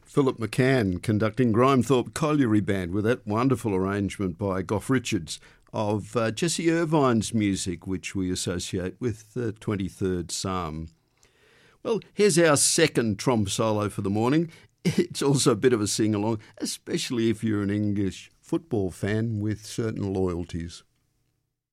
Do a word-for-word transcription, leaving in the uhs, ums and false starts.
Philip McCann conducting Grimethorpe Colliery Band with that wonderful arrangement by Gough Richards of uh, Jesse Irvine's music, which we associate with the twenty-third Psalm. Well, here's our second Trom solo for the morning. It's also a bit of a sing-along, especially if you're an English football fan with certain loyalties.